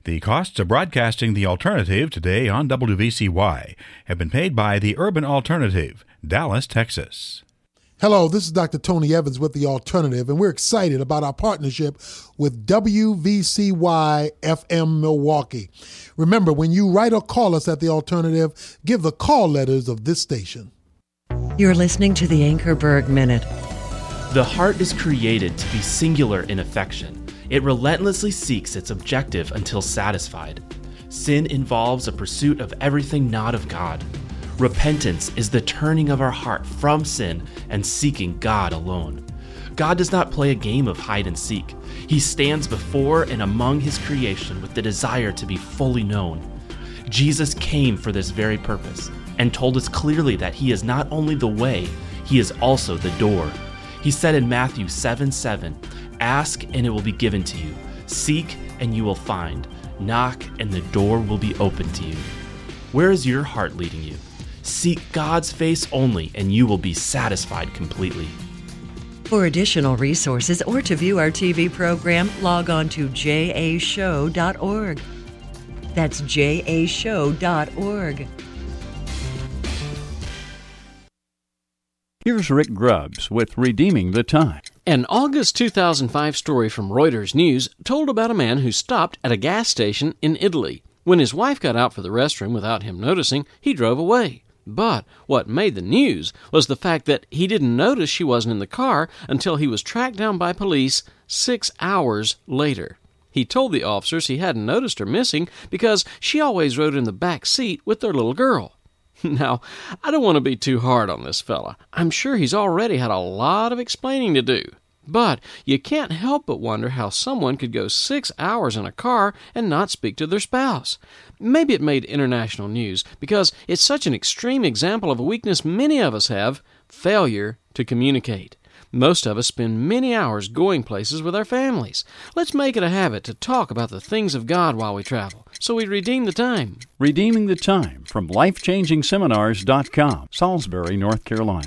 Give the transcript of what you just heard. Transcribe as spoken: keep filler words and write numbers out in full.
The costs of broadcasting the alternative today on W V C Y have been paid by the Urban Alternative, Dallas, Texas. Hello, this is Doctor Tony Evans with The Alternative, and we're excited about our partnership with W V C Y F M Milwaukee. Remember, when you write or call us at The Alternative, give the call letters of this station. You're listening to the Anchorberg Minute. The heart is created to be singular in affection. It relentlessly seeks its objective until satisfied. Sin involves a pursuit of everything not of God. Repentance is the turning of our heart from sin and seeking God alone. God does not play a game of hide and seek. He stands before and among His creation with the desire to be fully known. Jesus came for this very purpose and told us clearly that He is not only the way, He is also the door. He said in Matthew seven seven, "Ask and it will be given to you. Seek and you will find. Knock and the door will be open to you." Where is your heart leading you? Seek God's face only and you will be satisfied completely. For additional resources or to view our T V program, log on to j a show dot org. That's j a show dot org. Here's Rick Grubbs with Redeeming the Time. An August two thousand five story from Reuters News told about a man who stopped at a gas station in Italy. When his wife got out for the restroom without him noticing, he drove away. But what made the news was the fact that he didn't notice she wasn't in the car until he was tracked down by police six hours later. He told the officers he hadn't noticed her missing because she always rode in the back seat with their little girl. Now, I don't want to be too hard on this fella. I'm sure he's already had a lot of explaining to do. But you can't help but wonder how someone could go six hours in a car and not speak to their spouse. Maybe it made international news because it's such an extreme example of a weakness many of us have, failure to communicate. Most of us spend many hours going places with our families. Let's make it a habit to talk about the things of God while we travel, so we redeem the time. Redeeming the Time from life changing seminars dot com, Salisbury, North Carolina.